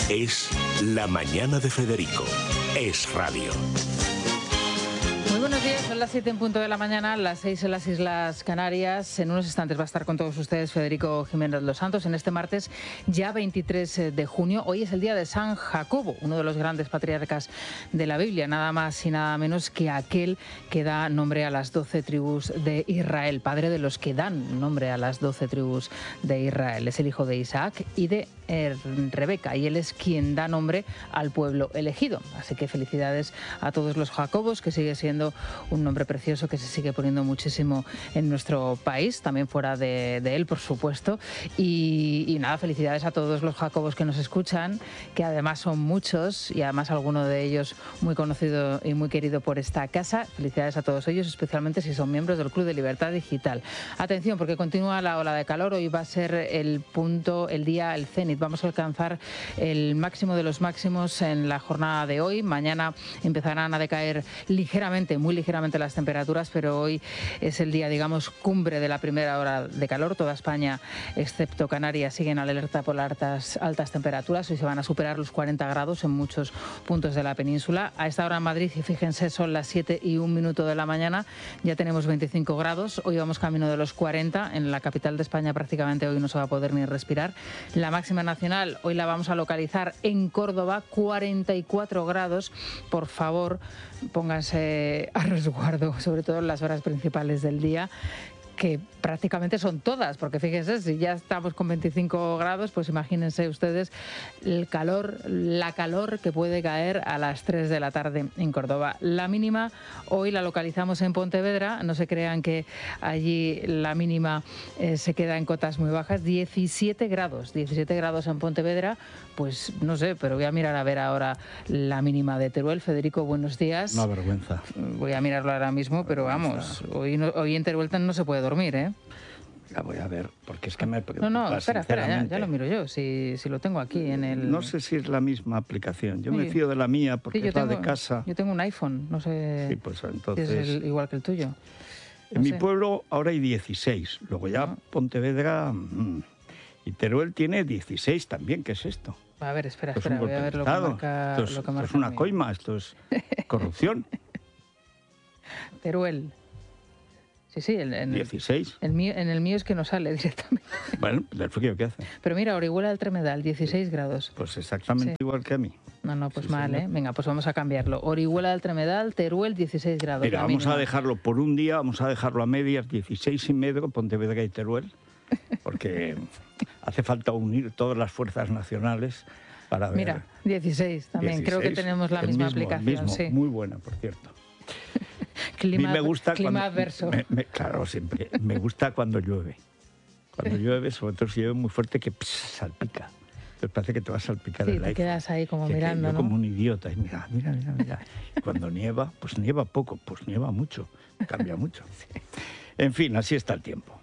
Es La Mañana de Federico. Es radio. Muy buenos días, son las 7 en punto de la mañana, las 6 en las Islas Canarias. En unos instantes va a estar con todos ustedes Federico Jiménez Los Santos en este martes, ya 23 de junio. Hoy es el día de San Jacobo, uno de los grandes patriarcas de la Biblia, nada más y nada menos que aquel que da nombre a las 12 tribus de Israel, padre de los que dan nombre a las 12 tribus de Israel. Es el hijo de Isaac y de Rebeca, y él es quien da nombre al pueblo elegido. Así que felicidades a todos los Jacobos, que sigue siendo un nombre precioso que se sigue poniendo muchísimo en nuestro país, también fuera de él, por supuesto. Y nada, felicidades a todos los Jacobos que nos escuchan, que además son muchos y además alguno de ellos muy conocido y muy querido por esta casa. Felicidades a todos ellos, especialmente si son miembros del Club de Libertad Digital. Atención, porque continúa la ola de calor. Hoy va a ser el día, el cenit. Vamos a alcanzar el máximo de los máximos en la jornada de hoy. Mañana empezarán a decaer ligeramente, muy ligeramente las temperaturas, pero hoy es el día, digamos, cumbre de la primera hora de calor. Toda España, excepto Canarias, siguen alerta por las altas temperaturas. Hoy se van a superar los 40 grados en muchos puntos de la península. A esta hora en Madrid, y fíjense, son las 7:01 de la mañana, ya tenemos 25 grados. Hoy vamos camino de los 40. En la capital de España prácticamente hoy no se va a poder ni respirar. La máxima nacional hoy la vamos a localizar en Córdoba, 44 grados. Por favor, pónganse a resguardo, sobre todo en las horas principales del día, que prácticamente son todas, porque fíjense, si ya estamos con 25 grados, pues imagínense ustedes la calor que puede caer a las 3 de la tarde en Córdoba. La mínima hoy la localizamos en Pontevedra, no se crean que allí la mínima se queda en cotas muy bajas, 17 grados en Pontevedra, pues no sé, pero voy a mirar a ver ahora la mínima de Teruel. Federico, buenos días. Una vergüenza. Voy a mirarlo ahora mismo, pero vamos, hoy en Teruel no se puede dormir, ¿eh? Ya voy a ver, porque es que me preocupa. No, espera, ya lo miro yo, si lo tengo aquí en el... No sé si es la misma aplicación. Yo me fío de la mía porque sí, es la de casa. Yo tengo un iPhone, no sé. Sí, pues entonces... Si es igual que el tuyo. En mi pueblo ahora hay 16, luego ya Pontevedra... Y Teruel tiene 16 también, ¿qué es esto? A ver, espera, voy a ver lo que marca. Esto es una coima, esto es corrupción. Teruel. Sí, 16. En el mío es que no sale directamente. Bueno, el frío que hace. Pero mira, Orihuela del Tremedal, 16 grados. Pues exactamente igual que a mí. No, pues sí, mal, ¿eh? Venga, pues vamos a cambiarlo. Orihuela del Tremedal, Teruel, 16 grados. Mira, vamos a dejarlo por un día, vamos a dejarlo a medias, 16,5, Pontevedra y Teruel, porque hace falta unir todas las fuerzas nacionales para ver. Mira, 16 también, 16, creo que tenemos la misma aplicación. Sí. Muy buena, por cierto. Clima, a mí me gusta clima adverso. Claro, siempre. Me gusta cuando llueve. Cuando llueve, sobre todo si llueve muy fuerte, que salpica. Entonces parece que te va a salpicar el iPhone. Sí, te quedas ahí como mirando, yo ¿no? como un idiota. Y mira. Y cuando nieva, pues nieva poco, pues nieva mucho. Cambia mucho. Sí. En fin, así está el tiempo.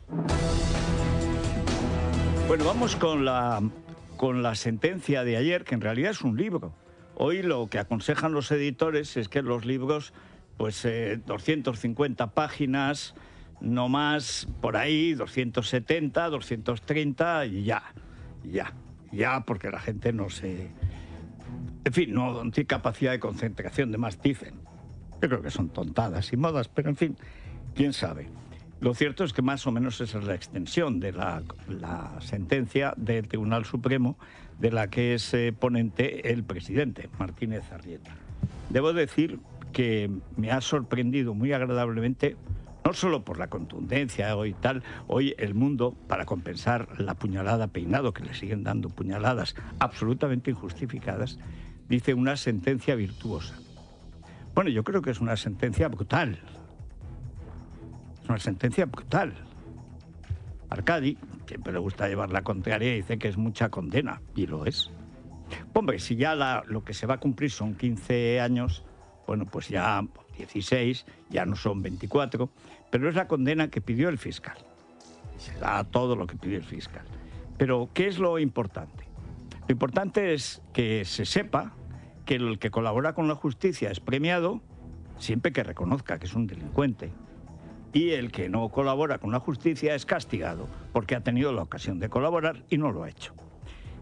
Bueno, vamos con la sentencia de ayer, que en realidad es un libro. Hoy lo que aconsejan los editores es que los libros... pues 250 páginas, no más, por ahí, 270, 230 y ya, porque la gente no se... En fin, no tiene capacidad de concentración, de más dicen. Yo creo que son tontadas y modas, pero en fin, quién sabe. Lo cierto es que más o menos esa es la extensión de la sentencia del Tribunal Supremo, de la que es ponente el presidente, Martínez Arrieta. Debo decir que me ha sorprendido muy agradablemente, no solo por la contundencia y tal, hoy El Mundo, para compensar la puñalada Peinado, que le siguen dando puñaladas absolutamente injustificadas, dice una sentencia virtuosa. Bueno, yo creo que es una sentencia brutal. Es una sentencia brutal. Arcadi, siempre le gusta llevar la contraria, dice que es mucha condena, y lo es. Hombre, si ya lo que se va a cumplir son 15 años... Bueno, pues ya 16, ya no son 24, pero es la condena que pidió el fiscal. Se da todo lo que pidió el fiscal. Pero, ¿qué es lo importante? Lo importante es que se sepa que el que colabora con la justicia es premiado siempre que reconozca que es un delincuente. Y el que no colabora con la justicia es castigado porque ha tenido la ocasión de colaborar y no lo ha hecho.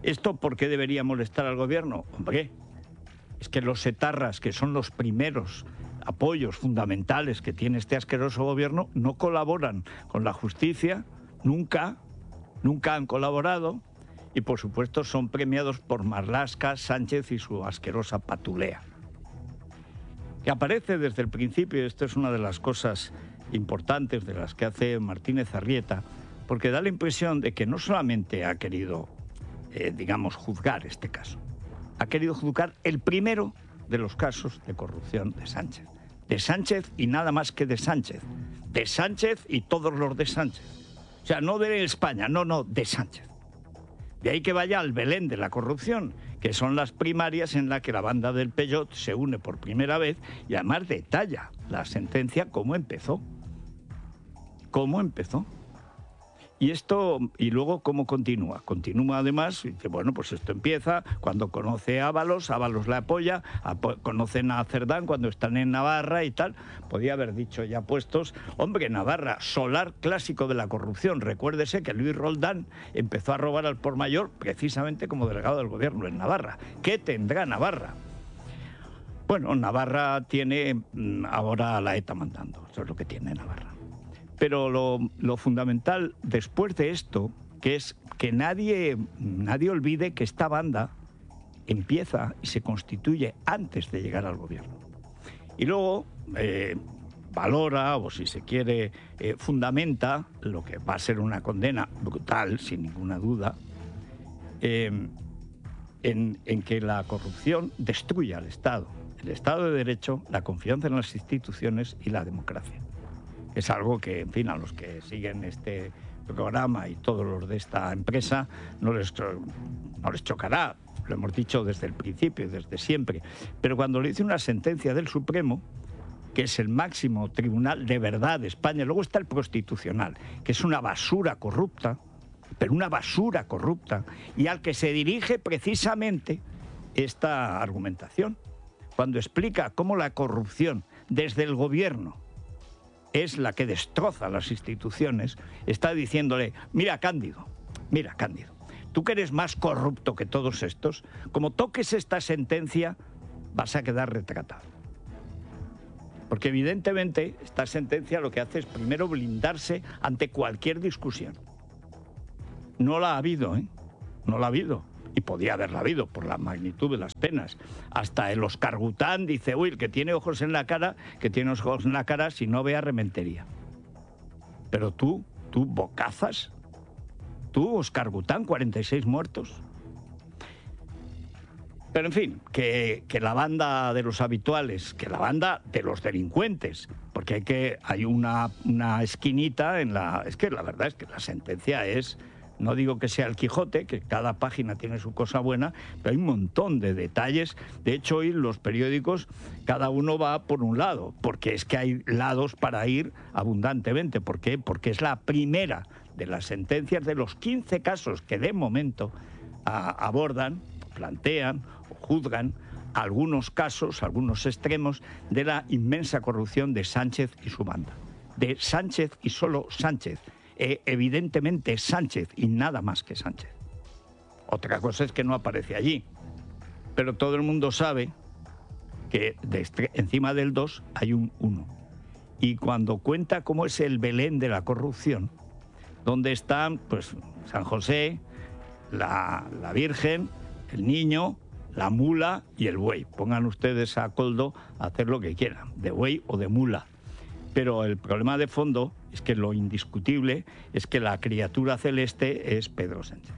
¿Esto por qué debería molestar al gobierno? Hombre, es que los etarras, que son los primeros apoyos fundamentales que tiene este asqueroso gobierno, no colaboran con la justicia, nunca han colaborado, y por supuesto son premiados por Marlaska, Sánchez y su asquerosa patulea. Que aparece desde el principio, esto es una de las cosas importantes de las que hace Martínez Arrieta, porque da la impresión de que no solamente ha querido, juzgar este caso, ha querido juzgar el primero de los casos de corrupción de Sánchez. De Sánchez y nada más que de Sánchez. De Sánchez y todos los de Sánchez. O sea, no de España, no, de Sánchez. De ahí que vaya al Belén de la corrupción, que son las primarias en las que la banda del Peyot se une por primera vez y además detalla la sentencia cómo empezó. ¿Cómo empezó? Y luego, ¿cómo continúa? Continúa además, y dice, bueno, pues esto empieza cuando conoce a Ábalos le apoya, conocen a Cerdán cuando están en Navarra y tal. Podía haber dicho ya puestos, hombre, Navarra, solar clásico de la corrupción. Recuérdese que Luis Roldán empezó a robar al por mayor precisamente como delegado del gobierno en Navarra. ¿Qué tendrá Navarra? Bueno, Navarra tiene ahora a la ETA mandando, eso es lo que tiene Navarra. Pero lo fundamental después de esto, que es que nadie olvide que esta banda empieza y se constituye antes de llegar al gobierno. Y luego valora, o si se quiere, fundamenta lo que va a ser una condena brutal, sin ninguna duda, en que la corrupción destruye al Estado, el Estado de Derecho, la confianza en las instituciones y la democracia. Es algo que, en fin, a los que siguen este programa y todos los de esta empresa no les chocará, lo hemos dicho desde el principio, desde siempre. Pero cuando le dice una sentencia del Supremo, que es el máximo tribunal de verdad de España, luego está el Constitucional, que es una basura corrupta, pero una basura corrupta, y al que se dirige precisamente esta argumentación, cuando explica cómo la corrupción desde el gobierno es la que destroza las instituciones, está diciéndole, mira Cándido, tú que eres más corrupto que todos estos, como toques esta sentencia vas a quedar retratado. Porque evidentemente esta sentencia lo que hace es primero blindarse ante cualquier discusión. No la ha habido, no la ha habido. Y podía haberla habido por la magnitud de las penas. Hasta el Óscar Gután dice, uy, el que tiene ojos en la cara, si no ve a Rementería. Pero tú, bocazas, tú, Óscar Gután, 46 muertos. Pero en fin, que la banda de los habituales, que la banda de los delincuentes, porque hay una esquinita en la... Es que la verdad es que la sentencia es... No digo que sea el Quijote, que cada página tiene su cosa buena, pero hay un montón de detalles. De hecho, hoy los periódicos, cada uno va por un lado, porque es que hay lados para ir abundantemente. ¿Por qué? Porque es la primera de las sentencias de los 15 casos que de momento abordan, plantean o juzgan algunos casos, algunos extremos de la inmensa corrupción de Sánchez y su banda. De Sánchez y solo Sánchez. Evidentemente Sánchez y nada más que Sánchez. Otra cosa es que no aparece allí. Pero todo el mundo sabe que encima del 2 hay un 1. Y cuando cuenta cómo es el Belén de la corrupción, donde están pues San José, la Virgen, el niño, la mula y el buey. Pongan ustedes a Coldo a hacer lo que quieran, de buey o de mula. Pero el problema de fondo es que lo indiscutible es que la criatura celeste es Pedro Sánchez.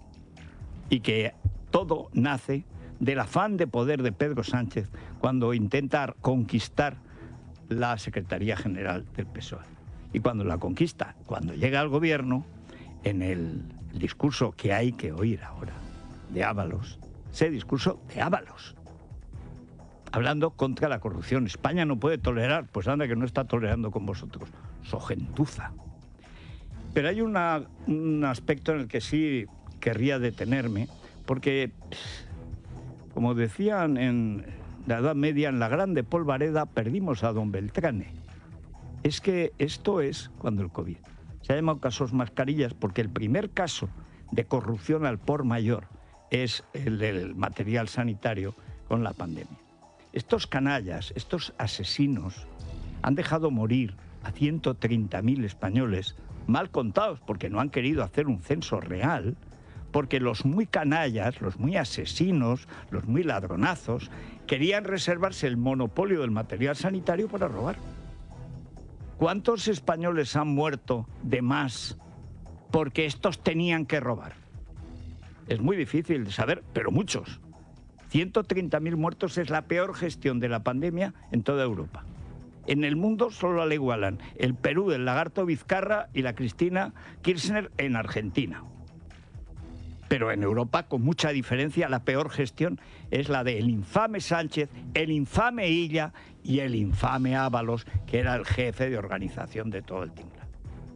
Y que todo nace del afán de poder de Pedro Sánchez cuando intenta conquistar la Secretaría General del PSOE. Y cuando la conquista, cuando llega al gobierno, en el discurso que hay que oír ahora de Ábalos, ese discurso de Ábalos, hablando contra la corrupción. España no puede tolerar, pues anda que no está tolerando con vosotros, so gentuza. Pero hay un aspecto en el que sí querría detenerme, porque, como decían en la Edad Media, en la Grande Polvareda perdimos a don Beltrane. Es que esto es cuando el COVID. Se ha llamado casos mascarillas porque el primer caso de corrupción al por mayor es el del material sanitario con la pandemia. Estos canallas, estos asesinos, han dejado morir a 130.000 españoles, mal contados, porque no han querido hacer un censo real, porque los muy canallas, los muy asesinos, los muy ladronazos, querían reservarse el monopolio del material sanitario para robar. ¿Cuántos españoles han muerto de más porque estos tenían que robar? Es muy difícil de saber, pero muchos. 130.000 muertos es la peor gestión de la pandemia en toda Europa. En el mundo solo la igualan el Perú del Lagarto Vizcarra y la Cristina Kirchner en Argentina. Pero en Europa, con mucha diferencia, la peor gestión es la del infame Sánchez, el infame Illa y el infame Ábalos, que era el jefe de organización de todo el tinglado.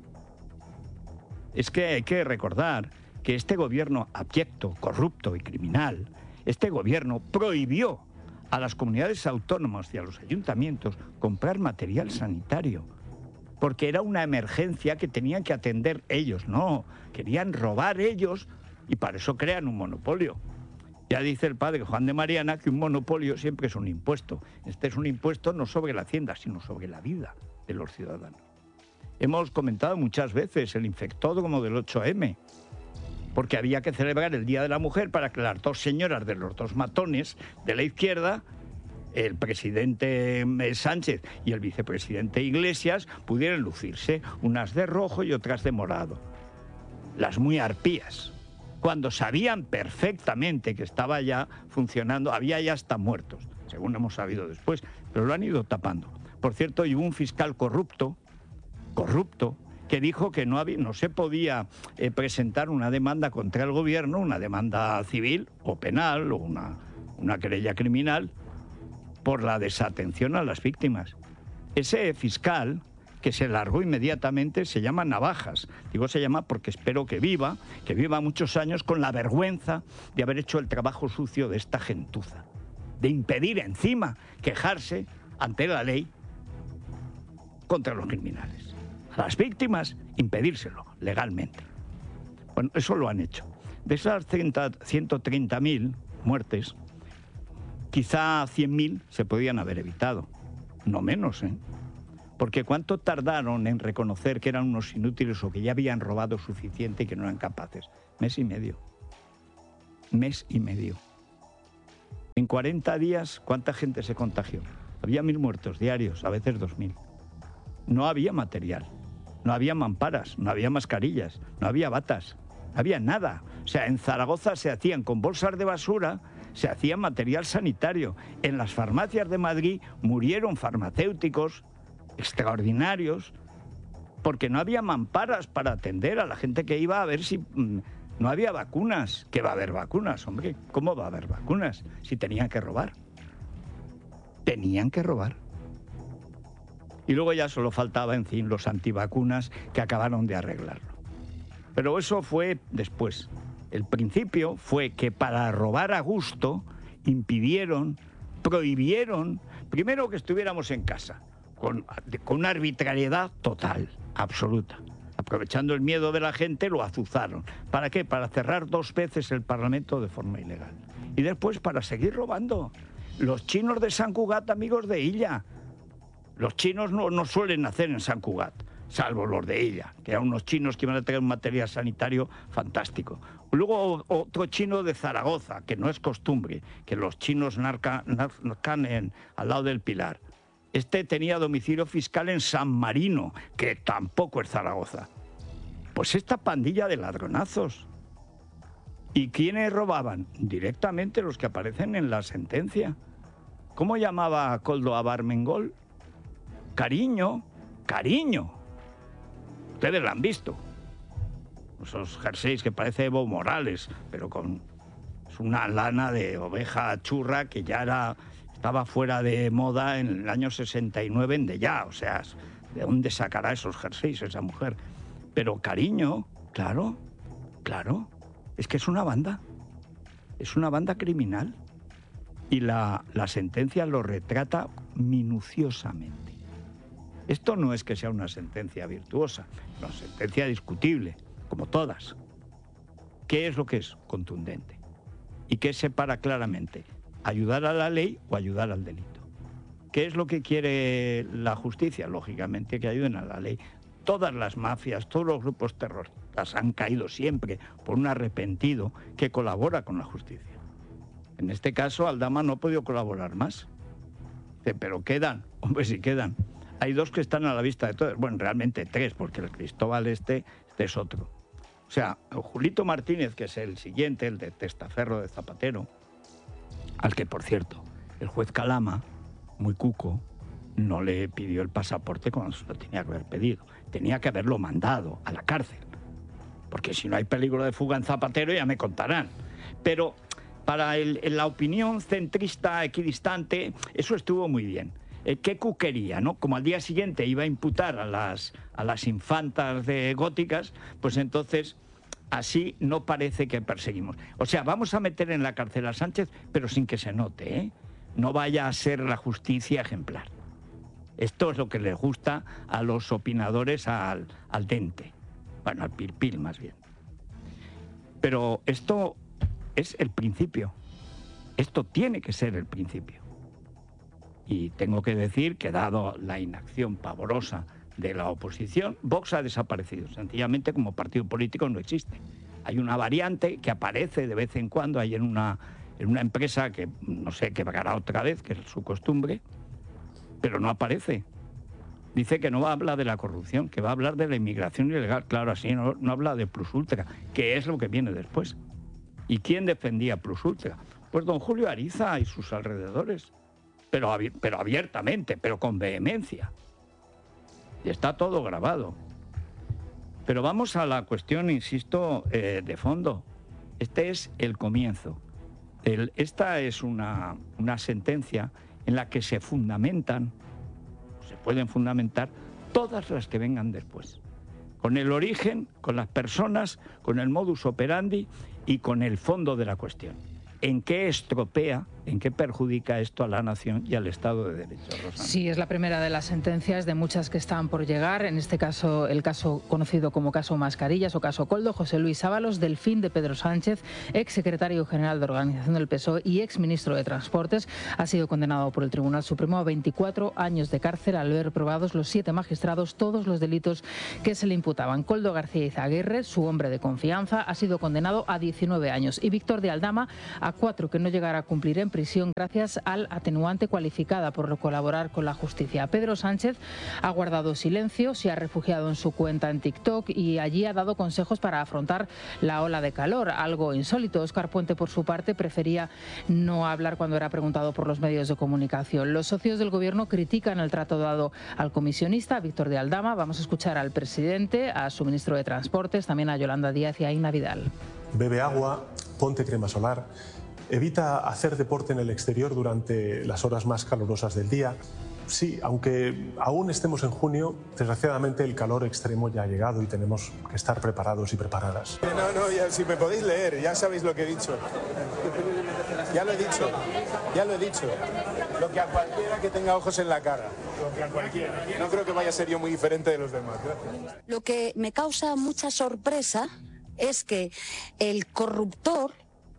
Es que hay que recordar que este gobierno abyecto, corrupto y criminal, este gobierno prohibió a las comunidades autónomas y a los ayuntamientos comprar material sanitario, porque era una emergencia que tenían que atender ellos. No, querían robar ellos y para eso crean un monopolio. Ya dice el padre Juan de Mariana que un monopolio siempre es un impuesto. Este es un impuesto no sobre la hacienda, sino sobre la vida de los ciudadanos. Hemos comentado muchas veces el infectódromo del 8M, porque había que celebrar el Día de la Mujer para que las dos señoras de los dos matones de la izquierda, el presidente Sánchez y el vicepresidente Iglesias, pudieran lucirse, unas de rojo y otras de morado. Las muy arpías, cuando sabían perfectamente que estaba ya funcionando, había ya hasta muertos, según hemos sabido después, pero lo han ido tapando. Por cierto, y hubo un fiscal corrupto, que dijo que no se podía presentar una demanda contra el gobierno, una demanda civil o penal o una querella criminal por la desatención a las víctimas. Ese fiscal, que se largó inmediatamente, se llama Navajas. Digo se llama porque espero que viva muchos años con la vergüenza de haber hecho el trabajo sucio de esta gentuza, de impedir encima quejarse ante la ley contra los criminales. A las víctimas, impedírselo legalmente. Bueno, eso lo han hecho. De esas 130.000 muertes, quizá 100.000 se podían haber evitado. No menos, ¿eh? Porque ¿cuánto tardaron en reconocer que eran unos inútiles o que ya habían robado suficiente y que no eran capaces? Mes y medio. Mes y medio. En 40 días, ¿cuánta gente se contagió? Había 1.000 muertos diarios, a veces 2.000. No había material. No había mamparas, no había mascarillas, no había batas, no había nada. O sea, en Zaragoza se hacían con bolsas de basura, se hacía material sanitario. En las farmacias de Madrid murieron farmacéuticos extraordinarios porque no había mamparas para atender a la gente que iba a ver si no había vacunas. ¿Qué va a haber vacunas, hombre? ¿Cómo va a haber vacunas si tenían que robar? Tenían que robar. Y luego ya solo faltaba, en fin, los antivacunas que acabaron de arreglarlo. Pero eso fue después. El principio fue que para robar a gusto prohibieron, primero que estuviéramos en casa, con una arbitrariedad total, absoluta. Aprovechando el miedo de la gente, lo azuzaron. ¿Para qué? Para cerrar 2 veces el Parlamento de forma ilegal. Y después para seguir robando. Los chinos de Sant Cugat, amigos de Illa. Los chinos no suelen nacer en Sant Cugat, salvo los de Illa, que eran unos chinos que iban a tener un material sanitario fantástico. Luego otro chino de Zaragoza, que no es costumbre, que los chinos nazcan al lado del Pilar. Este tenía domicilio fiscal en San Marino, que tampoco es Zaragoza. Pues esta pandilla de ladronazos. ¿Y quiénes robaban? Directamente los que aparecen en la sentencia. ¿Cómo llamaba Koldo a Barmengol? Cariño. Ustedes lo han visto. Esos jerseys que parece Evo Morales, pero es una lana de oveja churra que ya estaba fuera de moda en el año 69 en Dellá. O sea, ¿de dónde sacará esos jerseys esa mujer? Pero Cariño, claro. Es que es una banda criminal. Y la sentencia lo retrata minuciosamente. Esto no es que sea una sentencia virtuosa, es una sentencia discutible, como todas. ¿Qué es lo que es? Contundente. y que separa claramente ayudar a la ley o ayudar al delito. ¿Qué es lo que quiere la justicia? Lógicamente que ayuden a la ley. Todas las mafias, todos los grupos terroristas han caído siempre por un arrepentido que colabora con la justicia. En este caso, Aldama no ha podido colaborar más. Pero quedan, hombre, sí quedan. Hay 2 que están a la vista de todos. Bueno, realmente 3, porque el Cristóbal este es otro. O sea, Julito Martínez, que es el siguiente, el de testaferro de Zapatero, al que, por cierto, el juez Calama, muy cuco, no le pidió el pasaporte cuando se lo tenía que haber pedido. Tenía que haberlo mandado a la cárcel. Porque si no hay peligro de fuga en Zapatero, ya me contarán. Pero para la opinión centrista equidistante, eso estuvo muy bien. Qué cuquería, ¿no? Como al día siguiente iba a imputar a las infantas de góticas, pues entonces así no parece que perseguimos. O sea, vamos a meter en la cárcel a Sánchez, pero sin que se note, ¿eh? No vaya a ser la justicia ejemplar. Esto es lo que les gusta a los opinadores al dente. Bueno, al pilpil más bien. Pero esto es el principio. Esto tiene que ser el principio. Y tengo que decir que, dado la inacción pavorosa de la oposición, Vox ha desaparecido. Sencillamente, como partido político no existe. Hay una variante que aparece de vez en cuando ahí en una empresa que no sé, quebrará otra vez, que es su costumbre, pero no aparece. Dice que no va a hablar de la corrupción, que va a hablar de la inmigración ilegal. Claro, así no habla de Plus Ultra, que es lo que viene después. ¿Y quién defendía Plus Ultra? Pues don Julio Ariza y sus alrededores. Pero abiertamente, pero con vehemencia. Y está todo grabado. Pero vamos a la cuestión, insisto, de fondo. Este es el comienzo. Esta es una sentencia en la que se pueden fundamentar todas las que vengan después. Con el origen, con las personas, con el modus operandi y con el fondo de la cuestión. ¿En qué estropea, en qué perjudica esto a la nación y al Estado de Derecho, Rosana? Sí, es la primera de las sentencias de muchas que están por llegar. En este caso, el caso conocido como caso Mascarillas o caso Koldo, José Luis Ábalos, delfín de Pedro Sánchez, ex secretario general de Organización del PSOE y ex ministro de Transportes, ha sido condenado por el Tribunal Supremo a 24 años de cárcel al ver probados los 7 magistrados todos los delitos que se le imputaban. Koldo García Izaguirre, su hombre de confianza, ha sido condenado a 19 años y Víctor de Aldama a 4 que no llegará a cumplir en prisión gracias al atenuante cualificada por colaborar con la justicia. Pedro Sánchez ha guardado silencio, se ha refugiado en su cuenta en TikTok y allí ha dado consejos para afrontar la ola de calor, algo insólito. Óscar Puente, por su parte, prefería no hablar cuando era preguntado por los medios de comunicación. Los socios del gobierno critican el trato dado al comisionista, Víctor de Aldama. Vamos a escuchar al presidente, a su ministro de Transportes, también a Yolanda Díaz y a Inna Vidal. Bebe agua, ponte crema solar. Evita hacer deporte en el exterior durante las horas más calurosas del día. Sí, aunque aún estemos en junio, desgraciadamente el calor extremo ya ha llegado y tenemos que estar preparados y preparadas. No, ya, si me podéis leer, ya sabéis lo que he dicho. Ya lo he dicho. Lo que a cualquiera que tenga ojos en la cara. Lo que a cualquiera. No creo que vaya a ser yo muy diferente de los demás. Gracias. Lo que me causa mucha sorpresa es que el corruptor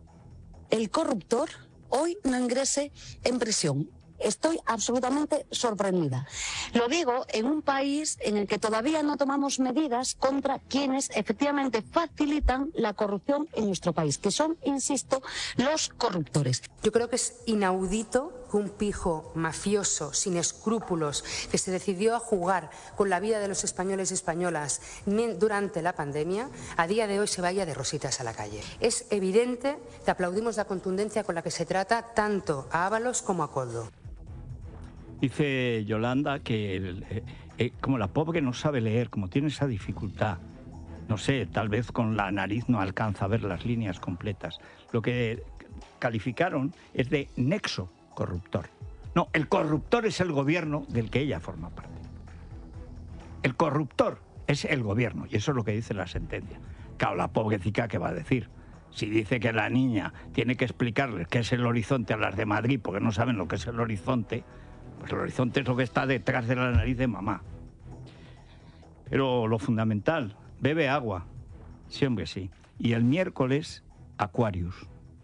hoy no ingrese en prisión. Estoy absolutamente sorprendida. Lo digo en un país en el que todavía no tomamos medidas contra quienes efectivamente facilitan la corrupción en nuestro país, que son, insisto, los corruptores. Yo creo que es inaudito que un pijo mafioso, sin escrúpulos, que se decidió a jugar con la vida de los españoles y españolas durante la pandemia, a día de hoy se vaya de rositas a la calle. Es evidente que aplaudimos la contundencia con la que se trata tanto a Ábalos como a Koldo. Dice Yolanda que como la pobre no sabe leer, como tiene esa dificultad, no sé, tal vez con la nariz no alcanza a ver las líneas completas. Lo que calificaron es de nexo corruptor. No, el corruptor es el gobierno del que ella forma parte. El corruptor es el gobierno, y eso es lo que dice la sentencia. Claro, la pobrecita, ¿qué va a decir? Si dice que la niña tiene que explicarles qué es el horizonte a las de Madrid porque no saben lo que es el horizonte, pues el horizonte es lo que está detrás de la nariz de mamá. Pero lo fundamental, bebe agua. Sí, hombre, sí. Y el miércoles, Aquarius.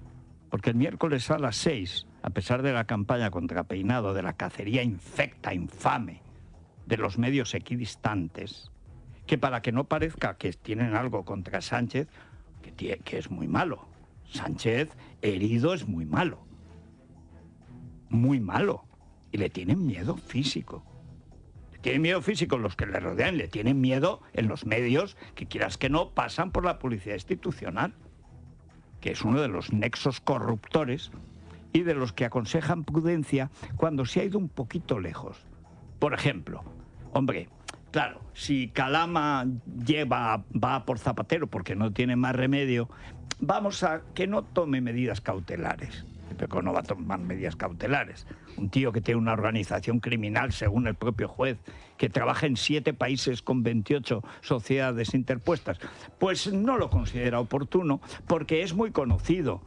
Porque el miércoles a las 6, a pesar de la campaña contra Peinado, de la cacería infecta, infame, de los medios equidistantes, que para que no parezca que tienen algo contra Sánchez, que es muy malo. Sánchez herido es muy malo. Muy malo. Y le tienen miedo físico. Le tienen miedo físico los que le rodean, le tienen miedo en los medios que, quieras que no, pasan por la publicidad institucional, que es uno de los nexos corruptores y de los que aconsejan prudencia cuando se ha ido un poquito lejos. Por ejemplo, hombre, claro, si Calama va por Zapatero porque no tiene más remedio, vamos a que no tome medidas cautelares. Pero no va a tomar medidas cautelares. Un tío que tiene una organización criminal, según el propio juez, que trabaja en 7 países con 28 sociedades interpuestas, pues no lo considera oportuno porque es muy conocido.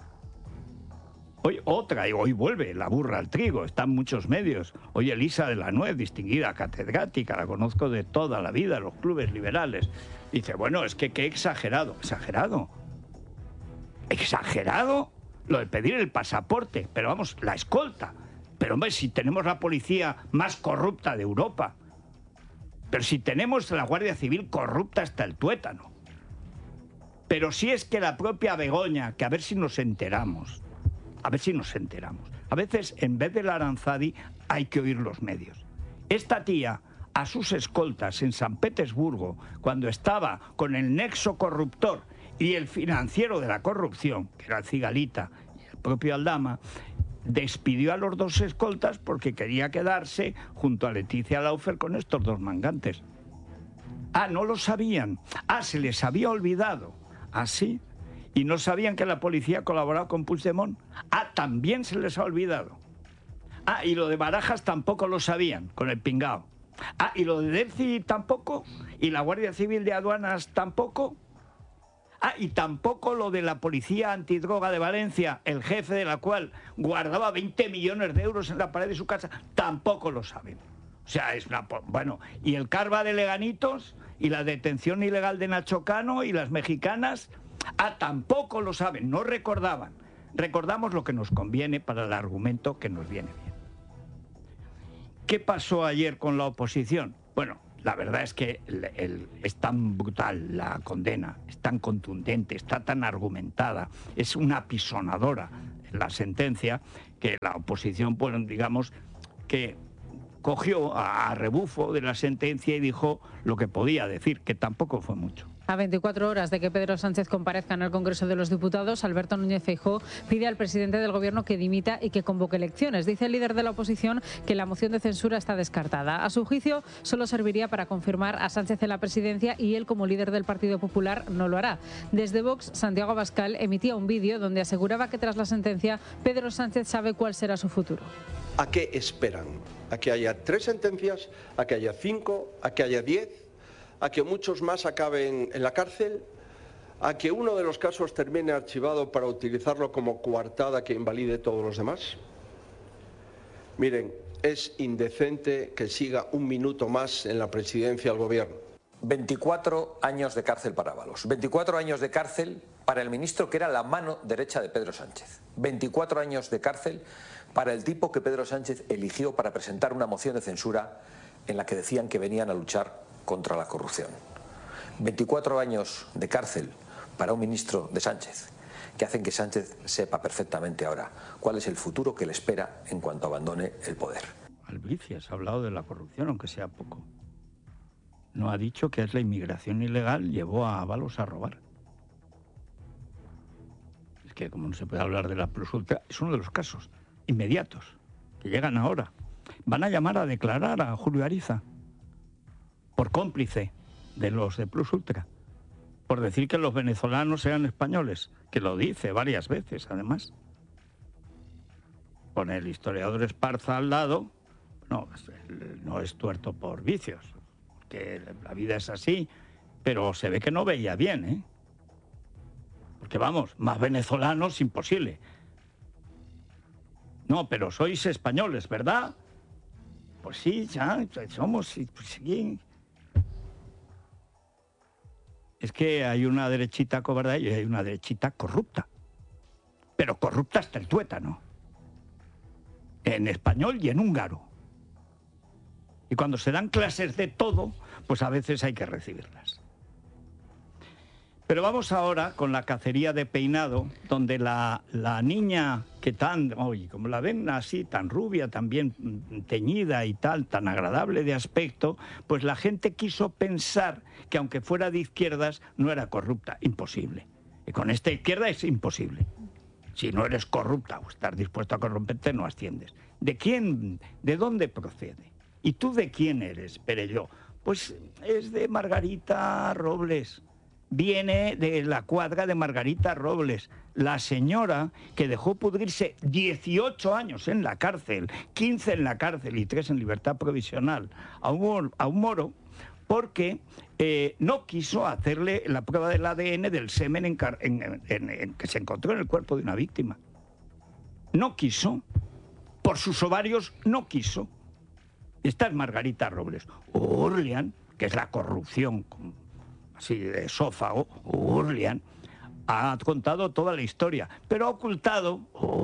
Hoy vuelve la burra al trigo, está en muchos medios. Hoy Elisa de la Nuez, distinguida catedrática, la conozco de toda la vida, los clubes liberales. Dice, bueno, es que qué exagerado. ¿Exagerado? ¿Exagerado? Lo de pedir el pasaporte, pero vamos, la escolta. Pero hombre, si tenemos la policía más corrupta de Europa, pero si tenemos la Guardia Civil corrupta hasta el tuétano, pero si es que la propia Begoña, que a ver si nos enteramos, a veces en vez del Aranzadi hay que oír los medios. Esta tía, a sus escoltas en San Petersburgo, cuando estaba con el nexo corruptor y el financiero de la corrupción, que era el Cigalita y el propio Aldama, despidió a los 2 escoltas porque quería quedarse junto a Leticia Laufer con estos 2 mangantes. Ah, no lo sabían. Ah, se les había olvidado. Ah, sí. Y no sabían que la policía colaboraba con Puigdemont. Ah, también se les ha olvidado. Ah, y lo de Barajas tampoco lo sabían, con el pingao. Ah, y lo de Delci tampoco. Y la Guardia Civil de Aduanas tampoco. Ah, y tampoco lo de la policía antidroga de Valencia, el jefe de la cual guardaba 20 millones de euros en la pared de su casa, tampoco lo saben. O sea, es una... Bueno, y el Carva de Leganitos, y la detención ilegal de Nacho Cano, y las mexicanas, tampoco lo saben, no recordaban. Recordamos lo que nos conviene para el argumento que nos viene bien. ¿Qué pasó ayer con la oposición? Bueno, la verdad es que es tan brutal la condena, es tan contundente, está tan argumentada, es una apisonadora la sentencia, que la oposición, pues digamos, que cogió a rebufo de la sentencia y dijo lo que podía decir, que tampoco fue mucho. A 24 horas de que Pedro Sánchez comparezca en el Congreso de los Diputados, Alberto Núñez Feijóo pide al presidente del Gobierno que dimita y que convoque elecciones. Dice el líder de la oposición que la moción de censura está descartada. A su juicio, solo serviría para confirmar a Sánchez en la presidencia y él, como líder del Partido Popular, no lo hará. Desde Vox, Santiago Abascal emitía un vídeo donde aseguraba que tras la sentencia, Pedro Sánchez sabe cuál será su futuro. ¿A qué esperan? ¿A que haya 3 sentencias? ¿A que haya 5? ¿A que haya 10? ¿A que muchos más acaben en la cárcel? ¿A que uno de los casos termine archivado para utilizarlo como coartada que invalide todos los demás? Miren, es indecente que siga un minuto más en la presidencia del Gobierno. 24 años de cárcel para Ábalos, 24 años de cárcel para el ministro que era la mano derecha de Pedro Sánchez, 24 años de cárcel para el tipo que Pedro Sánchez eligió para presentar una moción de censura en la que decían que venían a luchar contra la corrupción. 24 años de cárcel para un ministro de Sánchez, que hacen que Sánchez sepa perfectamente ahora cuál es el futuro que le espera en cuanto abandone el poder. Albricias ha hablado de la corrupción, aunque sea poco. No ha dicho que es la inmigración ilegal llevó a Ábalos a robar. Es que como no se puede hablar de la Plus Ultra, es uno de los casos inmediatos que llegan ahora. Van a llamar a declarar a Julio Ariza por cómplice de los de Plus Ultra, por decir que los venezolanos eran españoles, que lo dice varias veces, además. Con el historiador Esparza al lado, no es tuerto por vicios, que la vida es así, pero se ve que no veía bien, ¿eh? Porque vamos, más venezolanos imposible. No, pero sois españoles, ¿verdad? Pues sí, ya somos, pues sí. Es que hay una derechita cobarde y hay una derechita corrupta. pero corrupta hasta el tuétano. En español y en húngaro. Y cuando se dan clases de todo, pues a veces hay que recibirlas. Pero vamos ahora con la cacería de Peinado, donde la niña que oye, como la ven así, tan rubia, tan bien teñida y tal, tan agradable de aspecto, pues la gente quiso pensar que aunque fuera de izquierdas, no era corrupta. Imposible. Y con esta izquierda es imposible. Si no eres corrupta o estás dispuesto a corromperte, no asciendes. ¿De quién? ¿De dónde procede? ¿Y tú de quién eres, Perelló? Pues es de Margarita Robles. Viene de la cuadra de Margarita Robles, la señora que dejó pudrirse 18 años en la cárcel, 15 en la cárcel y 3 en libertad provisional a un moro, porque no quiso hacerle la prueba del ADN del semen que se encontró en el cuerpo de una víctima. No quiso. Por sus ovarios no quiso. Esta es Margarita Robles. Urlian, que es la corrupción así de esófago, Urlian, ha contado toda la historia, pero ha ocultado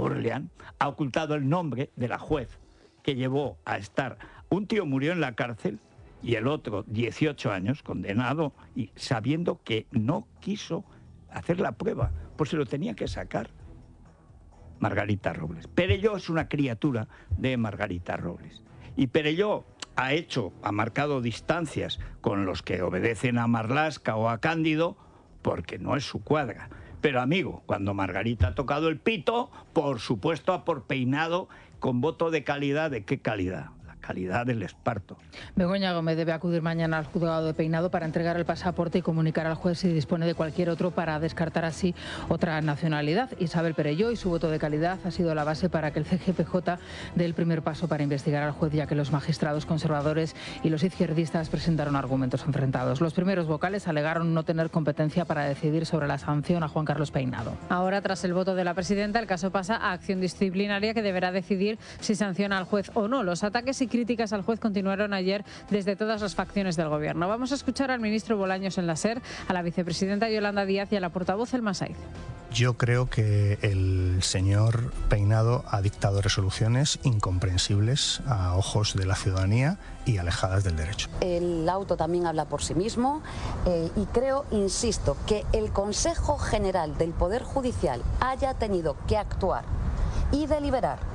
el nombre de la juez que llevó a estar. Un tío murió en la cárcel y el otro 18 años, condenado, y sabiendo que no quiso hacer la prueba, pues se lo tenía que sacar. Margarita Robles. Perelló es una criatura de Margarita Robles. Y Perelló ha marcado distancias con los que obedecen a Marlaska o a Cándido, porque no es su cuadra. Pero amigo, cuando Margarita ha tocado el pito, por supuesto a por Peinado, con voto de calidad. ¿De qué calidad? Calidad del esparto. Begoña Gómez debe acudir mañana al juzgado de Peinado para entregar el pasaporte y comunicar al juez si dispone de cualquier otro para descartar así otra nacionalidad. Isabel Perelló y su voto de calidad ha sido la base para que el CGPJ dé el primer paso para investigar al juez, ya que los magistrados conservadores y los izquierdistas presentaron argumentos enfrentados. Los primeros vocales alegaron no tener competencia para decidir sobre la sanción a Juan Carlos Peinado. Ahora, tras el voto de la presidenta, el caso pasa a acción disciplinaria que deberá decidir si sanciona al juez o no. Los ataques y críticas al juez continuaron ayer desde todas las facciones del gobierno. Vamos a escuchar al ministro Bolaños en la SER, a la vicepresidenta Yolanda Díaz y a la portavoz Elma Saiz. Yo creo que el señor Peinado ha dictado resoluciones incomprensibles a ojos de la ciudadanía y alejadas del derecho. El auto también habla por sí mismo y creo, insisto, que el Consejo General del Poder Judicial haya tenido que actuar y deliberar